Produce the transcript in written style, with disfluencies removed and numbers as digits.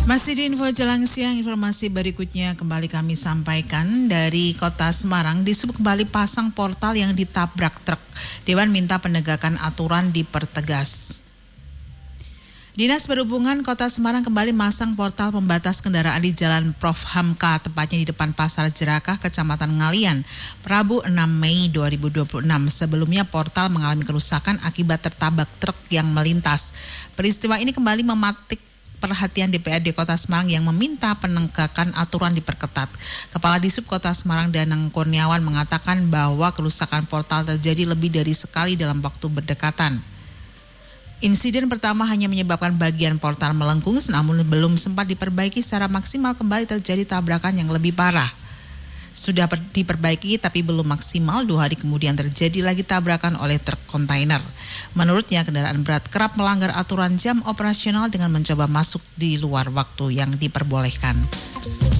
Masih di info jelang siang, informasi berikutnya kembali kami sampaikan dari Kota Semarang. Disub kembali pasang portal yang ditabrak truk. Dewan minta penegakan aturan dipertegas. Dinas Perhubungan Kota Semarang kembali masang portal pembatas kendaraan di Jalan Prof. Hamka, tepatnya di depan Pasar Jerakah, Kecamatan Ngalian, Rabu 6 Mei 2026. Sebelumnya portal mengalami kerusakan akibat tertabrak truk yang melintas. Peristiwa ini kembali mematik perhatian DPRD Kota Semarang yang meminta penegakan aturan diperketat. Kepala Disub Kota Semarang Danang Kurniawan mengatakan bahwa kerusakan portal terjadi lebih dari sekali dalam waktu berdekatan. Insiden pertama hanya menyebabkan bagian portal melengkung, namun belum sempat diperbaiki secara maksimal, kembali terjadi tabrakan yang lebih parah. Sudah diperbaiki tapi belum maksimal, 2 hari kemudian terjadi lagi tabrakan oleh truk kontainer. Menurutnya kendaraan berat kerap melanggar aturan jam operasional dengan mencoba masuk di luar waktu yang diperbolehkan.